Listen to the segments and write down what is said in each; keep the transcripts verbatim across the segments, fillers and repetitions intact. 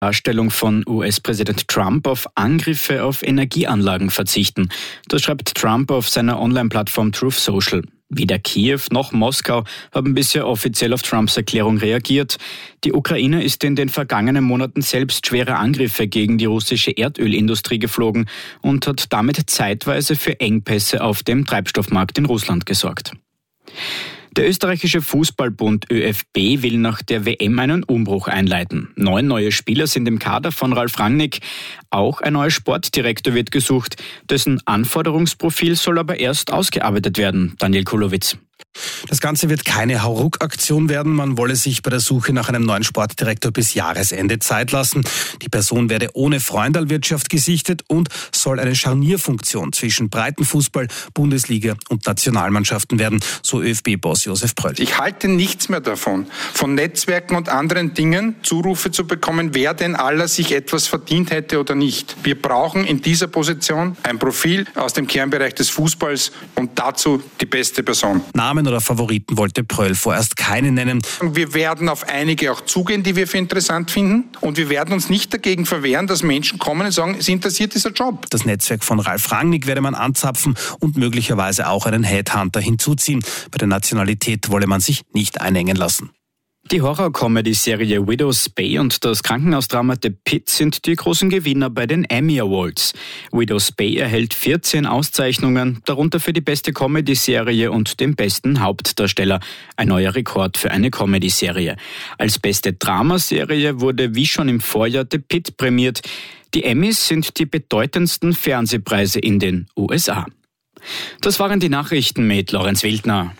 Darstellung von U S-Präsident Trump auf Angriffe auf Energieanlagen verzichten. Das schreibt Trump auf seiner Online-Plattform Truth Social. Weder Kiew noch Moskau haben bisher offiziell auf Trumps Erklärung reagiert. Die Ukraine ist in den vergangenen Monaten selbst schwere Angriffe gegen die russische Erdölindustrie geflogen und hat damit zeitweise für Engpässe auf dem Treibstoffmarkt in Russland gesorgt. Der österreichische Fußballbund ÖFB will nach der W M einen Umbruch einleiten. Neun neue Spieler sind im Kader von Ralf Rangnick. Auch ein neuer Sportdirektor wird gesucht. Dessen Anforderungsprofil soll aber erst ausgearbeitet werden. Daniel Kulowitz. Das Ganze wird keine Hauruck-Aktion werden. Man wolle sich bei der Suche nach einem neuen Sportdirektor bis Jahresende Zeit lassen. Die Person werde ohne Freundalwirtschaft gesichtet und soll eine Scharnierfunktion zwischen Breitenfußball, Bundesliga und Nationalmannschaften werden, so ÖFB-Boss Josef Pröll. Ich halte nichts mehr davon, von Netzwerken und anderen Dingen Zurufe zu bekommen, wer denn aller sich etwas verdient hätte oder nicht. Wir brauchen in dieser Position ein Profil aus dem Kernbereich des Fußballs und dazu die beste Person. Namen oder Favoriten wollte Pröll vorerst keine nennen. Wir werden auf einige auch zugehen, die wir für interessant finden. Und wir werden uns nicht dagegen verwehren, dass Menschen kommen und sagen, es interessiert dieser Job. Das Netzwerk von Ralf Rangnick werde man anzapfen und möglicherweise auch einen Headhunter hinzuziehen. Bei der Nationalität wolle man sich nicht einengen lassen. Die Horror-Comedy-Serie Widow's Bay und das Krankenhausdrama The Pit sind die großen Gewinner bei den Emmy Awards. Widow's Bay erhält vierzehn Auszeichnungen, darunter für die beste Comedy-Serie und den besten Hauptdarsteller. Ein neuer Rekord für eine Comedy-Serie. Als beste Dramaserie wurde wie schon im Vorjahr The Pit prämiert. Die Emmys sind die bedeutendsten Fernsehpreise in den U S A. Das waren die Nachrichten mit Lorenz Wildner.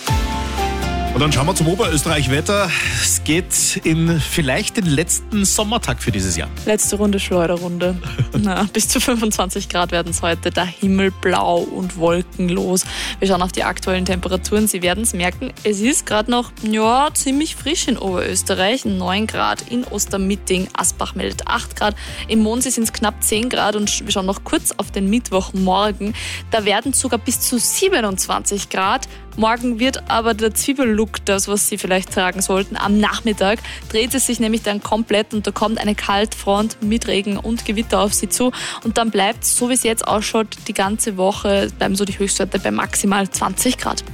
Und dann schauen wir zum Oberösterreich-Wetter. Es geht in vielleicht den letzten Sommertag für dieses Jahr. Letzte Runde Schleuderrunde. Na, bis zu fünfundzwanzig Grad werden es heute. Der Himmel blau und wolkenlos. Wir schauen auf die aktuellen Temperaturen. Sie werden es merken, es ist gerade noch ja, ziemlich frisch in Oberösterreich. neun Grad in Ostermitting. Asbach meldet acht Grad. Im Mondsee sind es knapp zehn Grad. Und wir schauen noch kurz auf den Mittwochmorgen. Da werden sogar bis zu siebenundzwanzig Grad. Morgen wird aber der Zwiebellook das, was Sie vielleicht tragen sollten. Am Nachmittag dreht es sich nämlich dann komplett und da kommt eine Kaltfront mit Regen und Gewitter auf Sie zu. Und dann bleibt, so wie es jetzt ausschaut, die ganze Woche bleiben so die Höchstwerte bei maximal zwanzig Grad.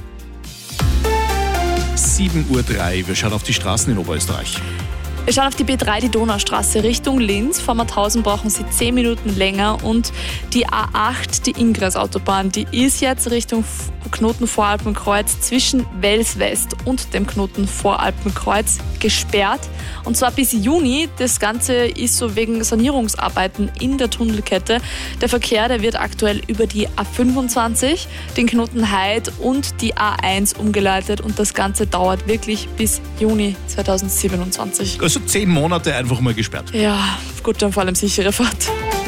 sieben Uhr drei, wir schauen auf die Straßen in Oberösterreich. Wir schauen auf die B drei, die Donaustraße Richtung Linz. Vor Mauthausen brauchen Sie zehn Minuten länger und die A acht, die Ingres-Autobahn, die ist jetzt Richtung Knoten Voralpenkreuz zwischen Wels West und dem Knoten Voralpenkreuz gesperrt. Und zwar bis Juni. Das Ganze ist so wegen Sanierungsarbeiten in der Tunnelkette. Der Verkehr, der wird aktuell über die A fünfundzwanzig, den Knoten Heid und die A eins umgeleitet. Und das Ganze dauert wirklich bis Juni zweitausendsiebenundzwanzig. Also zehn Monate einfach mal gesperrt. Ja, gut, dann vor allem sichere Fahrt.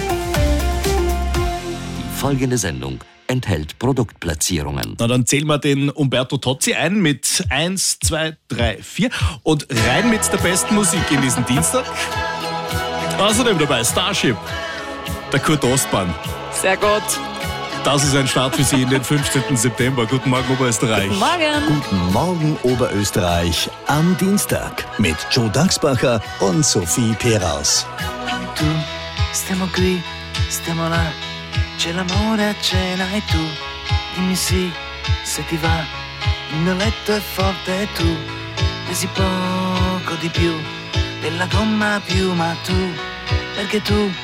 Die folgende Sendung enthält Produktplatzierungen. Na, dann zählen wir den Umberto Tozzi ein mit eins, zwei, drei, vier und rein mit der besten Musik in diesen Dienstag. Außerdem dabei Starship, der Kurt Ostbahn. Sehr gut. Das ist ein Start für Sie in den fünfzehnten September. Guten Morgen, Oberösterreich. Guten Morgen. Guten Morgen, Oberösterreich. Am Dienstag mit Joe Daxbacher und Sophie Peraus. Tu, stiamo qui, stiamo là. C'è l'amore a cena e tu dimmi sì, se ti va. Il mio letto è forte e tu pesi poco di più della gomma a piuma tu, perché tu